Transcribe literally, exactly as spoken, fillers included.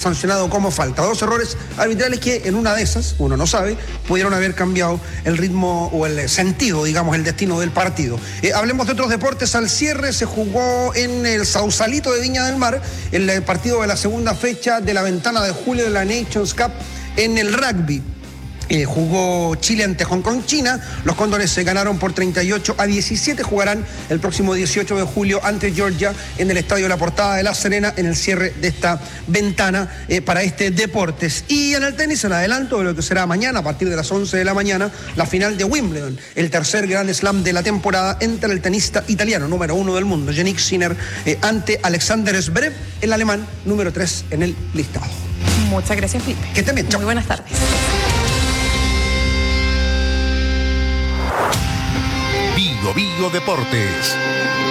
sancionado como falta. Dos errores arbitrales que en una de esas, uno no sabe, pudieron haber cambiado el ritmo o el sentido, digamos, el destino del partido. Eh, hablemos de otros deportes. Al cierre se jugó en el Sausalito de Viña del Mar el partido de la segunda fecha de la ventana de julio de la Nations Cup en el rugby. Eh, jugó Chile ante Hong Kong, China. Los Cóndores se ganaron por treinta y ocho a diecisiete. Jugarán el próximo dieciocho de julio ante Georgia en el Estadio La Portada de La Serena en el cierre de esta ventana eh, para este deportes. Y en el tenis, en adelanto de lo que será mañana a partir de las once de la mañana, la final de Wimbledon, el tercer Grand Slam de la temporada entre el tenista italiano número uno del mundo, Jannik Sinner, eh, ante Alexander Zverev, el alemán número tres en el listado. Muchas gracias, Felipe. Que estén bien. Chao. Muy buenas tardes. Bio Bio Deportes.